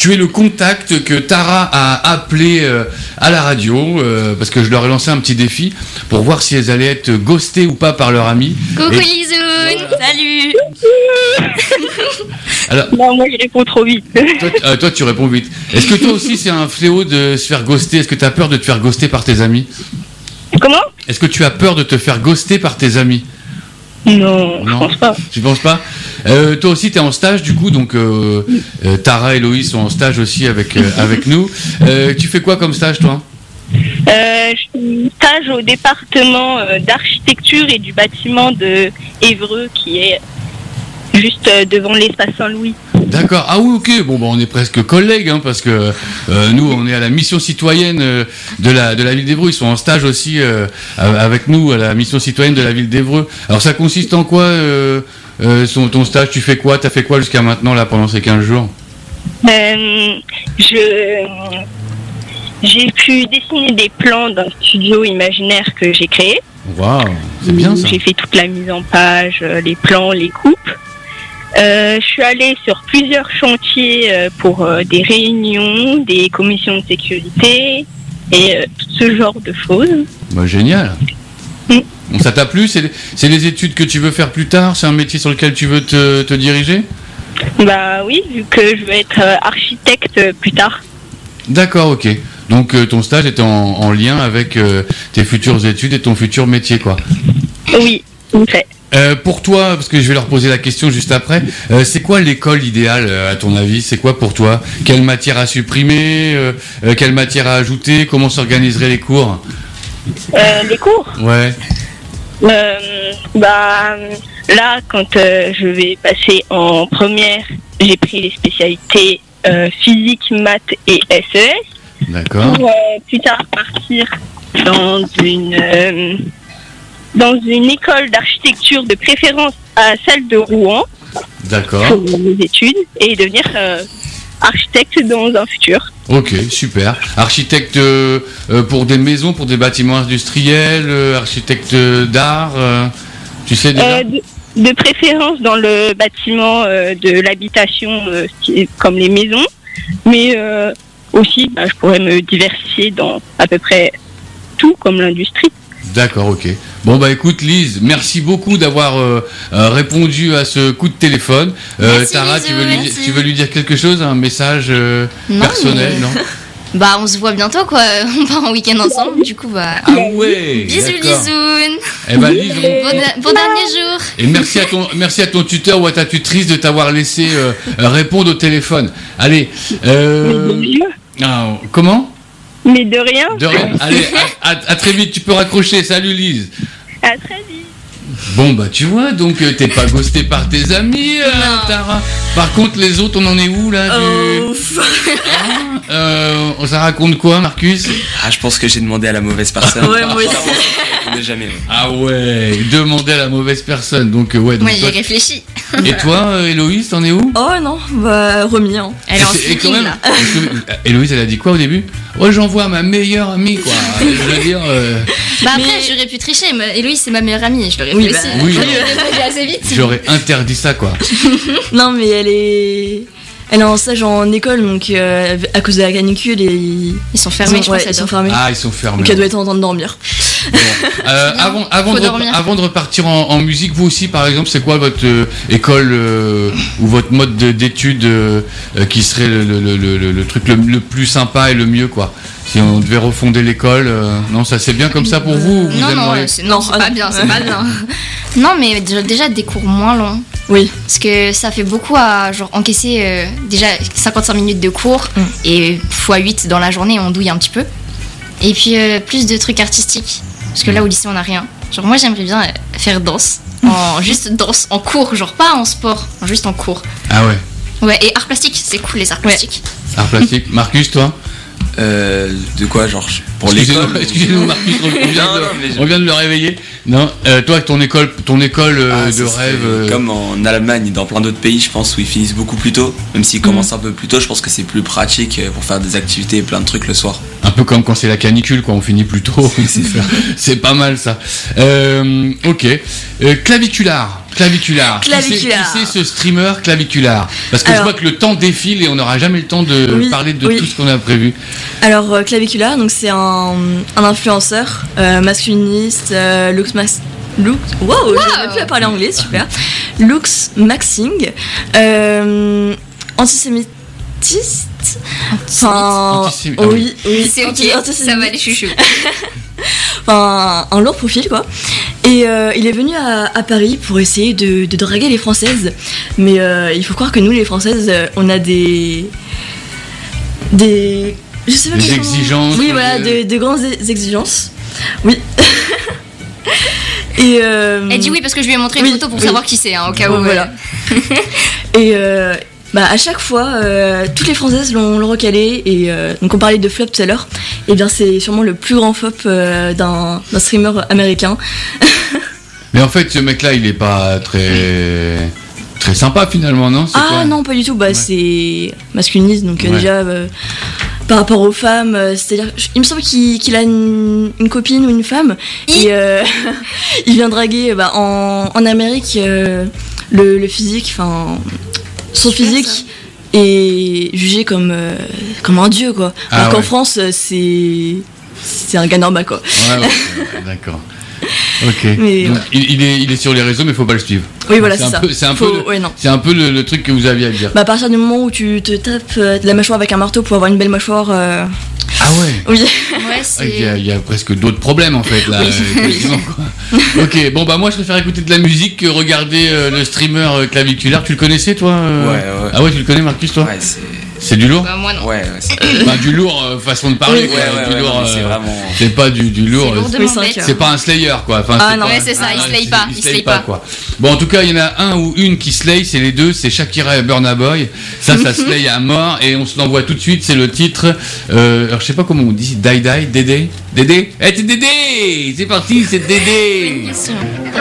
tu es le contact que Tara a appelé à la radio parce que je leur ai lancé un petit défi pour voir si elles allaient être ghostées ou pas par leur ami. Coucou Lizoun, salut. Alors, Non, moi je réponds trop vite. toi, tu réponds vite. Est-ce que toi aussi c'est un fléau de se faire ghoster? Est-ce que tu as peur de te faire ghoster par tes amis? Comment? Est-ce que tu as peur de te faire ghoster par tes amis? Non, je pense pas. Tu penses pas? Toi aussi, tu es en stage, du coup, donc Tara et Loïs sont en stage aussi avec nous. Tu fais quoi comme stage, toi? Je suis stage au département d'architecture et du bâtiment de Évreux, qui est juste devant l'espace Saint-Louis. D'accord. Ah oui, ok. Bon, bah, on est presque collègues, hein, parce que nous, on est à la mission citoyenne de la ville d'Évreux. Ils sont en stage aussi avec nous à la mission citoyenne de la ville d'Évreux. Alors, ça consiste en quoi ton stage? Tu fais quoi? T'as fait quoi jusqu'à maintenant, là, pendant ces 15 jours? J'ai pu dessiner des plans d'un studio imaginaire que j'ai créé. Waouh, c'est bien ça. J'ai fait toute la mise en page, les plans, les coupes. Je suis allée sur plusieurs chantiers pour des réunions, des commissions de sécurité et tout ce genre de choses. Bah, génial. Bon, ça t'a plu? C'est les études que tu veux faire plus tard? C'est un métier sur lequel tu veux te diriger? Bah oui, vu que je veux être architecte plus tard. D'accord, ok. Donc ton stage était en lien avec tes futures études et ton futur métier, quoi. Oui, fait. Pour toi, parce que je vais leur poser la question juste après, c'est quoi l'école idéale à ton avis? C'est quoi pour toi? Quelle matière à supprimer? Quelle matière à ajouter? Comment s'organiseraient les cours? Les cours? Ouais. Là, quand je vais passer en première, j'ai pris les spécialités physique, maths et SES. D'accord. Pour plus tard partir dans une école d'architecture de préférence à celle de Rouen. D'accord. Pour mes études et devenir architecte dans un futur. Ok, super. Architecte pour des maisons, pour des bâtiments industriels, architecte d'art, tu sais déjà? De préférence dans le bâtiment de l'habitation, comme les maisons, mais aussi je pourrais me diversifier dans à peu près tout, comme l'industrie. D'accord, ok. Bon bah écoute Lise, merci beaucoup d'avoir répondu à ce coup de téléphone. Tara, tu veux lui dire quelque chose, un message personnel, non? Bah on se voit bientôt quoi, on part en week-end ensemble, du coup bah... Ah ouais. Bisous Lizoun. Eh ben Lise, bon dernier jour. Et merci à ton tuteur ou à ta tutrice de t'avoir laissé répondre au téléphone. Allez, comment? Mais de rien. De rien. Allez, à très vite, tu peux raccrocher. Salut Lise. À très vite. Bon bah tu vois, donc t'es pas ghosté par tes amis, Tara. Par contre les autres, on en est où là ça raconte quoi, Marcus? Ah, je pense que j'ai demandé à la mauvaise personne. Ouais, moi aussi. Jamais. Ah ouais, demander à la mauvaise personne. Donc ouais. Donc, j'ai réfléchi. Et toi, Héloïse, t'en es où? Oh non, bah remis. Hein. Elle est en speaking là. Héloïse, elle a dit quoi au début? Ouais, j'envoie à ma meilleure amie quoi. Je veux dire. Bah après, j'aurais pu tricher. Mais Héloïse, c'est ma meilleure amie. Je l'aurais fait aussi. Oui. J'aurais assez vite. J'aurais interdit ça quoi. Non mais elle est en stage en école, donc à cause de la canicule, ils sont fermés, je crois. Ils sont fermés. Ah, ils sont fermés. Donc elle doit être en train de dormir. Bon. Avant de repartir en musique, vous aussi, par exemple, c'est quoi votre école ou votre mode d'études qui serait le truc le plus sympa et le mieux, quoi? Si on devait refonder l'école, non, ça c'est bien comme ça pour vous? C'est pas bien, c'est pas bien. Non, mais déjà des cours moins longs. Oui. Parce que ça fait beaucoup à encaisser déjà 55 minutes de cours et x8 dans la journée, on douille un petit peu. Et puis plus de trucs artistiques. Parce que là au lycée on n'a rien. Moi j'aimerais bien faire danse. Juste danse en cours, pas en sport, juste en cours. Ah ouais. Ouais, et art plastique, c'est cool les arts plastiques. Art plastique. Marcus, toi? De quoi, Pour Excusez-nous, l'école. excusez-nous, Marcus, mais on vient de le réveiller. Non, toi, avec ton école de ça serait rêve. Comme en Allemagne et dans plein d'autres pays, je pense, où ils finissent beaucoup plus tôt. Même s'ils commencent un peu plus tôt, je pense que c'est plus pratique pour faire des activités et plein de trucs le soir. Un peu comme quand c'est la canicule, quoi, on finit plus tôt. C'est pas mal ça. Ok. Claviculaire. Claviculaire. Qui c'est ce streamer claviculaire? Parce que je vois que le temps défile et on n'aura jamais le temps de parler de tout ce qu'on a prévu. Alors, Claviculaire, donc c'est un influenceur masculiniste, wow, j'arrive plus à parler anglais, super. Lux Maxing, antisémitiste. Enfin, oui, c'est ok, ça va les chouchous. Enfin, un lourd profil quoi. Et il est venu à Paris pour essayer de draguer les Françaises. Mais il faut croire que nous les Françaises, on a des je sais pas des exigences. Oui voilà, de grandes exigences. Oui. Et elle dit oui parce que je lui ai montré une photo pour savoir qui c'est, hein, au cas où. Voilà. Et à chaque fois, toutes les Françaises l'ont recalé. Et donc on parlait de flop tout à l'heure. Et bien c'est sûrement le plus grand flop d'un streamer américain. Mais en fait, ce mec-là, il est pas très sympa finalement, non? Non, pas du tout. C'est masculiniste, donc déjà par rapport aux femmes, c'est-à-dire, il me semble qu'il a une copine ou une femme. Et il vient draguer en Amérique le physique, enfin son physique est jugé comme un dieu quoi. Alors qu'en France c'est un gars normal quoi. Ouais, d'accord. Ok. Mais, donc, il est sur les réseaux mais faut pas le suivre. Oui voilà, c'est ça. C'est un peu le truc que vous aviez à dire. À partir du moment où tu te tapes de la mâchoire avec un marteau pour avoir une belle mâchoire. Ah ouais. Oui. Il y a presque d'autres problèmes en fait là. Quoi. Ok, bon moi je préfère écouter de la musique que regarder le streamer claviculaire. Tu le connaissais toi Ouais. Ah ouais, tu le connais Marcus toi? Ouais, c'est du lourd? Moi non. Ouais. Du lourd façon de parler. Ouais, du lourd. c'est vraiment. C'est pas du lourd. C'est pas un slayer quoi. Non, c'est ça, il slay pas. Quoi. Bon en tout cas il y en a un ou une qui slay, c'est les deux, c'est Shakira et Burna Boy. Ça slay à mort et on se l'envoie tout de suite. C'est le titre. Alors je sais pas comment on dit. Dédé. C'est parti, c'est Dédé.